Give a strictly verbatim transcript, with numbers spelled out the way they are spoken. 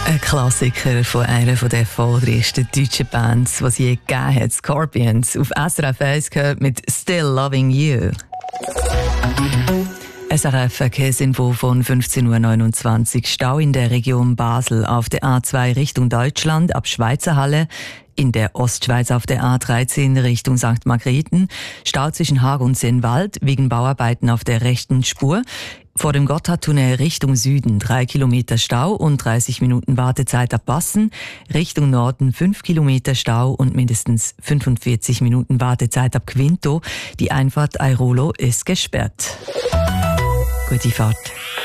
Ein Klassiker von einer der erfolgreichsten deutschen Bands, die es je gegeben hat, Scorpions. Auf S R F eins gehört mit «Still Loving You». S R F Verkehrsinfo von fünfzehn Uhr neunundzwanzig. Stau in der Region Basel auf der A zwei Richtung Deutschland ab Schweizerhalle. In der Ostschweiz auf der A dreizehn Richtung Sankt Margrethen. Stau zwischen Haag und Sennwald wegen Bauarbeiten auf der rechten Spur. Vor dem Gotthardtunnel Richtung Süden drei Kilometer Stau und dreißig Minuten Wartezeit ab Bassen. Richtung Norden fünf Kilometer Stau und mindestens fünfundvierzig Minuten Wartezeit ab Quinto. Die Einfahrt Airolo ist gesperrt. Gute Fahrt.